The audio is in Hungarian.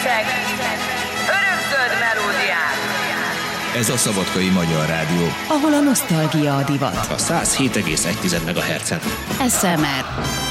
percek örökzöld melódiák. Ez a Szabadkai Magyar Rádió, ahol a nosztalgia a divat. A 107,1 MHz-en. SMR.